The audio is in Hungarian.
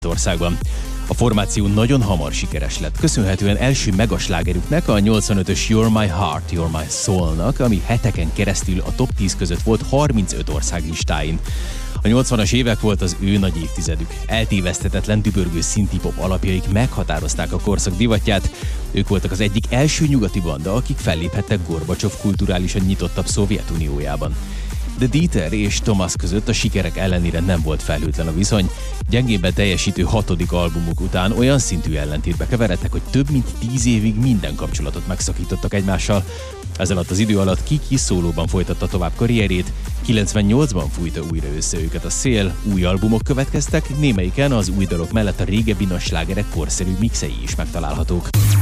országban. A formáció nagyon hamar sikeres lett, köszönhetően első megaslágerüknek, a 85-ös You're My Heart, You're My Soul-nak, ami heteken keresztül a top 10 között volt 35 ország listáin. A 80-as évek volt az ő nagy évtizedük. Eltéveszthetetlen dübörgő szinti-pop alapjaik meghatározták a korszak divatját. Ők voltak az egyik első nyugati banda, akik felléphettek Gorbacsov kulturálisan nyitottabb Szovjetuniójában. De Dieter és Thomas között a sikerek ellenére nem volt felhőtlen a viszony. Gyengébben teljesítő 6. albumuk után olyan szintű ellentétbe keveredtek, hogy több mint 10 évig minden kapcsolatot megszakítottak egymással. Ez alatt az idő alatt Kiki szólóban folytatta tovább karrierjét, 98-ban fújta újra össze őket a szél, új albumok következtek, némelyiken az új dalok mellett a régebbi nagy slágerek korszerű mixei is megtalálhatók.